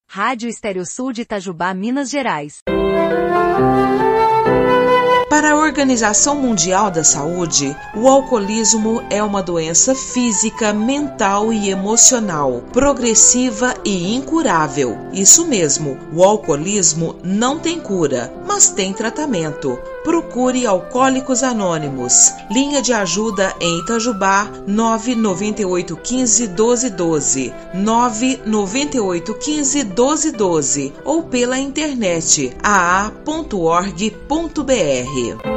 Rádio Estéreo-Sul de Itajubá, Minas Gerais. Para a Organização Mundial da Saúde, o alcoolismo é uma doença física, mental e emocional, progressiva e incurável. Isso mesmo, o alcoolismo não tem cura, mas tem tratamento. Procure Alcoólicos Anônimos. Linha de ajuda em Itajubá, 99815-1212, 99815-1212 ou pela internet aa.org.br.